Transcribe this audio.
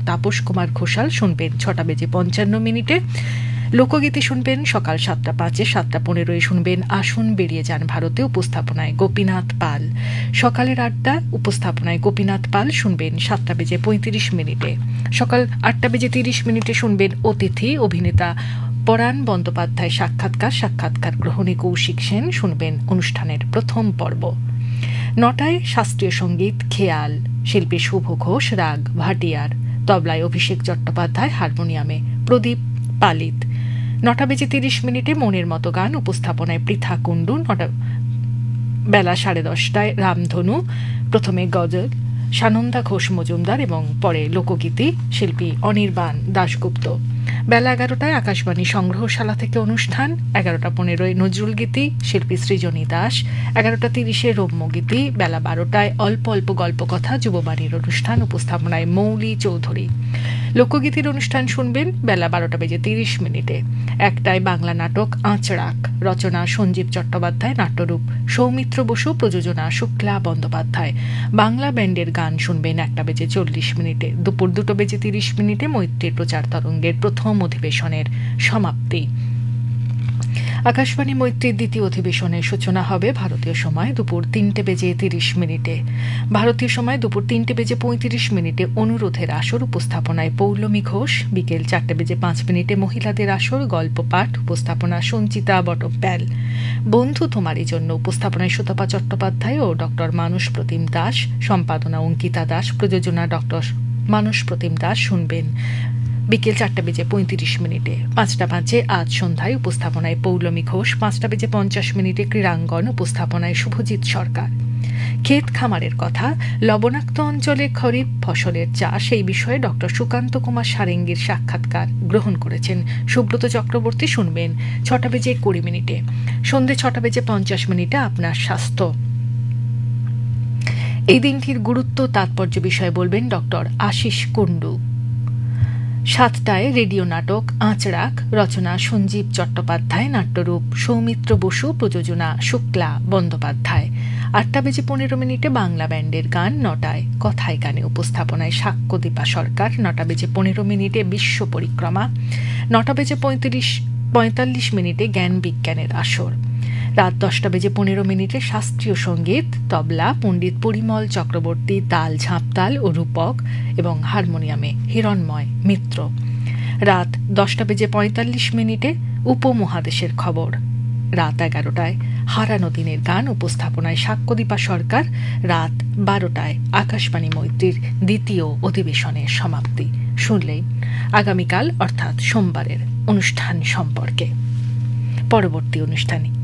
তাপস কুমার ঘোষাল শুনবেন 6:55। লোকগীতি শুনবেন সকাল 7:05, 7:15 শুনবেন আসুন বেরিয়ে যান ভারতে, উপস্থাপনায় গোপীনাথ পাল। সকালের আড্ডা, উপস্থাপনায় গোপীনাথ পাল শুনবেন 7:35। সকাল 8:30 শুনবেন অতিথি, অভিনেতা পরাণ বন্দ্যোপাধ্যায় সাক্ষাৎকার গ্রহণে কৌশিক সেন শুনবেন অনুষ্ঠানের প্রথম পর্ব। 9টায় শাস্ত্রীয় সঙ্গীত খেয়াল, শিল্পী শুভ ঘোষ রাগ ভাটিয়ার, তবলায় অভিষেক চট্টোপাধ্যায়, হারমোনিয়ামে প্রদীপ পালিত। 9:30 মনের মতো গান, উপস্থাপনায় পৃথা কুণ্ডু। বেলা 10:30 রামধনু, প্রথমে গজল সানন্দা ঘোষ মজুমদার এবং পরে লোকগীতি, শিল্পী অনির্বাণ দাশগুপ্ত। বেলা 11টায় আকাশবাণী সংগ্রহশালা থেকে অনুষ্ঠান। 11:15 নজরুল গীতি, শিল্পী সৃজনী দাস। 11:30 রম্যগীতি। বেলা 12টায় অল্প অল্প গল্পকথা, যুববাণীর অনুষ্ঠান, উপস্থাপনায় মৌলি চৌধুরী। লোকগীতির অনুষ্ঠান শুনবেন বেলা 12:30। 1টায় বাংলা নাটক আঁচড়াক, রচনা সঞ্জীব চট্টোপাধ্যায়, নাট্যরূপ সৌমিত্র বসু, প্রযোজনা শুক্লা বন্দ্যোপাধ্যায়। বাংলা ব্যান্ডের গান শুনবেন 1:40। দুপুর 2:30 মৈত্রীর প্রচার তরঙ্গের প্রথম অধিবেশনের সমাপ্তি। আকাশবাণী মৈত্রীর দ্বিতীয় অধিবেশনের সূচনা হবে ভারতীয় সময় দুপুর 3:30। ভারতীয় সময় দুপুর 3:35 অনুরোধের আসর, উপস্থাপনায় পৌলমী ঘোষ। বিকেল 4:05 মহিলাদের আসর, গল্প পাঠ, উপস্থাপনা সঞ্চিতা বটপ্যাল। বন্ধু তোমারই জন্য, উপস্থাপনায় সুতপা চট্টোপাধ্যায় ও ডক্টর মানস প্রতিম দাস, সম্পাদনা অঙ্কিতা দাস, প্রযোজনা ডক্টর মানস প্রতিম দাস শুনবেন বিকেল 4:35। 5:05 আজ সন্ধ্যায়, উপস্থাপনায় পৌলমী ঘোষ। 5:50 ক্রীড়াঙ্গন, উপস্থাপনায় শুভজিৎ সরকার। ক্ষেত খামারের কথা, লবণাক্ত অঞ্চলে খরিফ ফসলের চাষ, এই বিষয়ে ডক্টর সুকান্ত কুমার সারেঙ্গীর সাক্ষাৎকার গ্রহণ করেছেন সুব্রত চক্রবর্তী শুনবেন 6:20। সন্ধ্যে 6:50 আপনার স্বাস্থ্য। এই দিনটির গুরুত্ব তাৎপর্য বিষয়ে বলবেন ডক্টর আশিস কুণ্ডু। 7টায় রেডিও নাটক আঁচড়াক, রচনা সঞ্জীব চট্টোপাধ্যায়, নাট্যরূপ সৌমিত্র বসু, প্রযোজনা শুক্লা বন্দ্যোপাধ্যায়। 8:15 বাংলা ব্যান্ডের গান। 9টায় কথায় গানে, উপস্থাপনায় সাক্ষ্যদীপা সরকার। 9:15 বিশ্ব পরিক্রমা। 9:45 জ্ঞান বিজ্ঞানের আসর। রাত 10:15 শাস্ত্রীয় সঙ্গীত, তবলা পণ্ডিত পরিমল চক্রবর্তী, তাল ঝাঁপতাল ও রূপক এবং হারমোনিয়ামে হিরণময় মিত্র। রাত 10:45 উপমহাদেশের খবর। রাত 11টায় হারানো দিনের গান, উপস্থাপনায় সাক্ষ্যদীপা সরকার। রাত 12টায় আকাশবাণী মৈত্রীর দ্বিতীয় অধিবেশনের সমাপ্তি। শুনলেই আগামীকাল অর্থাৎ সোমবারের অনুষ্ঠান সম্পর্কে। পরবর্তী অনুষ্ঠান